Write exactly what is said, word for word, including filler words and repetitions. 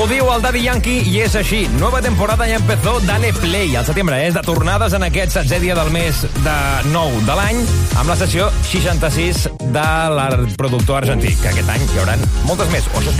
Ho diu el Daddy Yankee i és així. Nueva temporada ja empezó, dale play. Al setembre és de tornades en aquest setzè dia del mes de nou de l'any, amb la sessió seixanta-sis de l'productor argentí, que aquest any hi haurà moltes més, o això